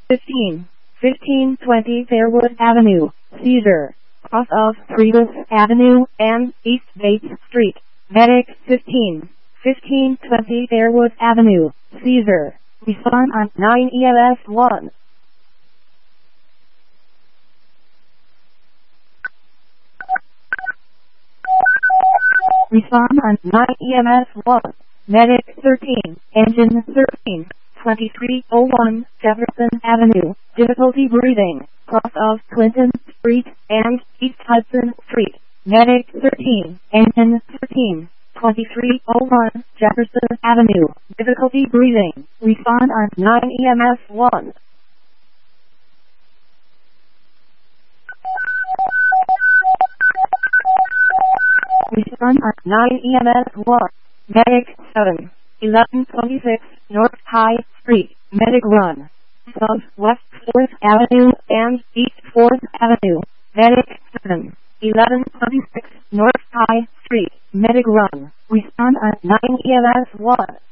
1520 Fairwood Avenue, Cedar, cross of Trevis Avenue and East Bates Street. Medic 1520 Fairwood Avenue, Cedar. Respond on 9 EMS 1. Respond on 9 EMS 1. Medic 13, Engine 13, 2301 Jefferson Avenue, difficulty breathing, cross of Clinton Street and East Hudson Street. Medic 13, Engine 13, 2301 Jefferson Avenue, difficulty breathing. Respond on 9 EMS 1. Respond on 9 EMS 1. Medic 7, 1126 North High Street, Medic Run, South West 4th Avenue and East 4th Avenue. Medic 7, 1126 North High Street, Medic Run. Respond on 9 EMS 1.